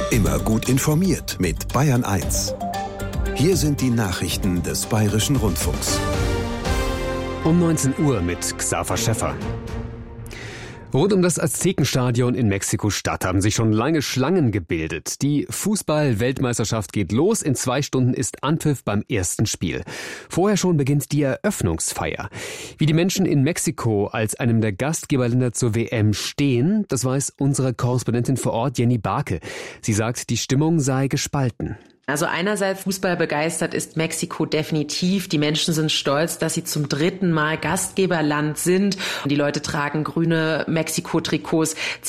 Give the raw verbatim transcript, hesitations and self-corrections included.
Immer gut informiert mit Bayern eins. Hier sind die Nachrichten des Bayerischen Rundfunks. Um neunzehn Uhr mit Xaver Schäffer. Rund um das Aztekenstadion in Mexiko-Stadt haben sich schon lange Schlangen gebildet. Die Fußball-Weltmeisterschaft geht los. In zwei Stunden ist Anpfiff beim ersten Spiel. Vorher schon beginnt die Eröffnungsfeier. Wie die Menschen in Mexiko als einem der Gastgeberländer zur W M stehen, das weiß unsere Korrespondentin vor Ort, Jenny Barke. Sie sagt, die Stimmung sei gespalten. Also einerseits Fußball begeistert ist Mexiko definitiv. Die Menschen sind stolz, dass sie zum dritten Mal Gastgeberland sind. Die Leute tragen grüne Mexiko-Trikots,